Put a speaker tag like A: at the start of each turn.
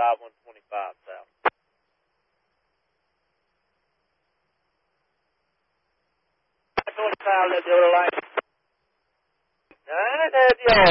A: I-125 south. I-25 left the other lane. 9 at the